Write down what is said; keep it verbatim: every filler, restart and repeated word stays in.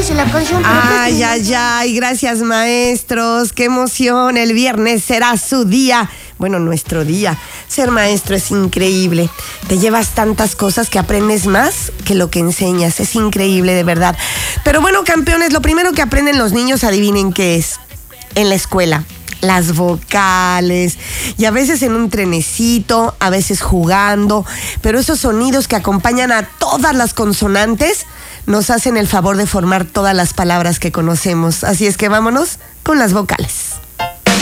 y la canción. Ay, ay, ay, gracias maestros, qué emoción, el viernes será su día, bueno, nuestro día. Ser maestro es increíble, te llevas tantas cosas que aprendes más que lo que enseñas, es increíble de verdad. Pero bueno, campeones, lo primero que aprenden los niños, adivinen qué es, en la escuela. Las vocales, y a veces en un trenecito, a veces jugando, pero esos sonidos que acompañan a todas las consonantes nos hacen el favor de formar todas las palabras que conocemos. Así es que vámonos con las vocales.